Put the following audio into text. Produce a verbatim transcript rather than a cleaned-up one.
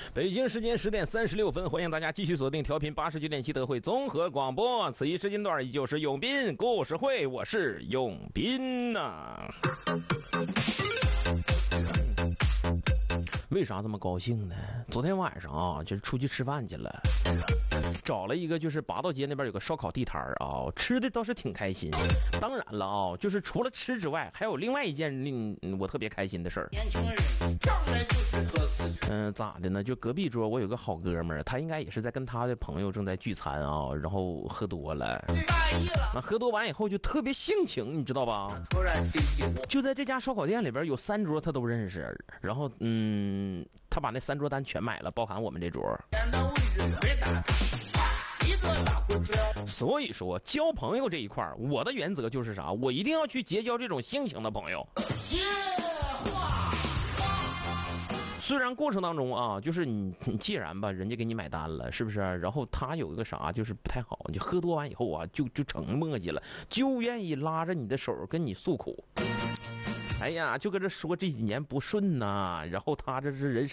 北京时间十点三十六分，欢迎大家继续锁定调频八十九点七德惠综合广播。此一时间段依旧是永斌故事会，我是永斌呐、啊。为啥这么高兴呢？昨天晚上啊，就是出去吃饭去了，找了一个就是八道街那边有个烧烤地摊啊，吃的倒是挺开心。当然了啊，就是除了吃之外，还有另外一件令我特别开心的事儿。 年轻人上来就是喝死去。 嗯、呃，咋的呢？就隔壁桌我有个好哥们儿，他应该也是在跟他的朋友正在聚餐啊，然后喝多了。 大意了。 那喝多完以后就特别性情，你知道吧？ 突然心情。 就在这家烧烤店里边有三桌他都认识，然后嗯。嗯，他把那三桌单全买了，包含我们这桌。 选的位置没打他，一个大火车。 所以说，交朋友这一块，我的原则就是啥？我一定要去结交这种性情的朋友。 谢话。 虽然过程当中啊，就是你，你既然吧，人家给你买单了，是不是？然后他有一个啥，就是不太好，你就喝多完以后啊，就就成磨叽了，就愿意拉着你的手跟你诉苦。哎呀，就搁这说这几年不顺呐、啊，然后他这是人生。